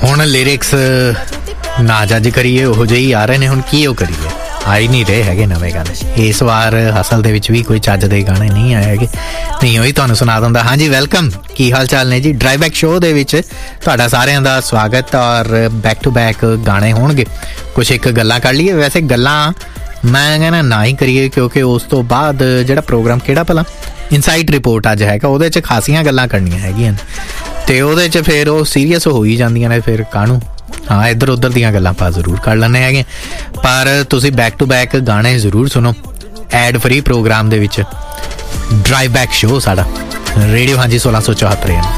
ਹੁਣ ਲਿਰਿਕਸ ਨਾ ਜੱਜ ਕਰੀਏ, ਉਹੋ ਜਿਹੇ ਹੀ ਆ ਰਹੇ ਨੇ। ਹੁਣ ਕੀ ਉਹ ਕਰੀਏ, ਆ ਹੀ ਨਹੀਂ ਰਹੇ ਹੈਗੇ ਨਵੇਂ ਗਾਣੇ। ਇਸ ਵਾਰ ਹਸਲ ਦੇ ਵਿੱਚ ਵੀ ਕੋਈ ਚੱਜ ਦੇ ਗਾਣੇ ਨਹੀਂ ਆਏ ਹੈਗੇ, ਨਹੀਂ ਉਹੀ ਤੁਹਾਨੂੰ ਸੁਣਾ ਦਿੰਦਾ। ਹਾਂਜੀ ਵੈਲਕਮ, ਕੀ ਹਾਲ ਚਾਲ ਨੇ ਜੀ। ਡਰਾਈਵ ਬੈਕ ਸ਼ੋਅ ਦੇ ਵਿੱਚ ਤੁਹਾਡਾ ਸਾਰਿਆਂ ਦਾ ਸਵਾਗਤ। ਔਰ ਬੈਕ ਟੂ ਬੈਕ ਗਾਣੇ ਹੋਣਗੇ, ਕੁਛ ਇੱਕ ਗੱਲਾਂ ਕਰ ਲਈਏ। ਵੈਸੇ ਗੱਲਾਂ ਮੈਂ ਕਹਿੰਦਾ ਨਾ ਹੀ ਕਰੀਏ, ਕਿਉਂਕਿ ਉਸ ਤੋਂ ਬਾਅਦ ਜਿਹੜਾ ਪ੍ਰੋਗਰਾਮ ਕਿਹੜਾ ਭਲਾ ਇਨਸਾਈਟ ਰਿਪੋਰਟ ਅੱਜ ਹੈਗਾ, ਉਹਦੇ 'ਚ ਖਾਸੀਆਂ ਗੱਲਾਂ ਕਰਨੀਆਂ ਹੈਗੀਆਂ ਅਤੇ ਉਹਦੇ 'ਚ ਫਿਰ ਉਹ ਸੀਰੀਅਸ ਹੋ ਹੀ ਜਾਂਦੀਆਂ ਨੇ। ਫਿਰ ਕਾਹਨੂੰ, ਹਾਂ ਇੱਧਰ ਉੱਧਰ ਦੀਆਂ ਗੱਲਾਂ ਆਪਾਂ ਜ਼ਰੂਰ ਕਰ ਲੈਂਦੇ ਹੈਗੇ, ਪਰ ਤੁਸੀਂ ਬੈਕ ਟੂ ਬੈਕ ਗਾਣੇ ਜ਼ਰੂਰ ਸੁਣੋ ਐਡ ਫਰੀ ਪ੍ਰੋਗਰਾਮ ਦੇ ਵਿੱਚ। ਡਰਾਈਵ ਬੈਕ ਸ਼ੋਅ ਸਾਡਾ ਰੇਡੀਓ ਹਾਂਜੀ 1674